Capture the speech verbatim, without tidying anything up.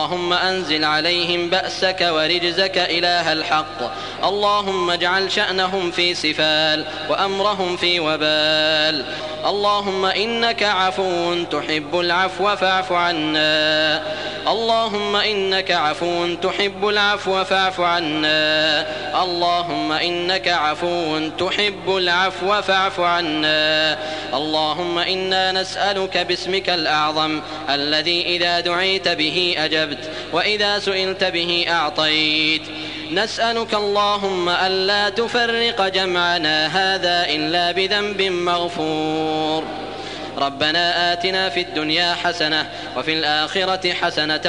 اللهم أنزل عليهم بأسك ورجزك إله الحق. اللهم اجعل شأنهم في سفال وأمرهم في وبال. اللهم إنك عفو تحب العفو فاعف عنا. اللهم إنك عفو تحب العفو فاعف عنا. اللهم إنك عفو تحب العفو فاعف عنا. اللهم إنا نسألك باسمك الأعظم الذي إذا دعيت به أجبت وإذا سئلت به أعطيت. نسألك اللهم ألا تفرق جمعنا هذا إلا بذنب مغفور. ربنا آتنا في الدنيا حسنة وفي الآخرة حسنة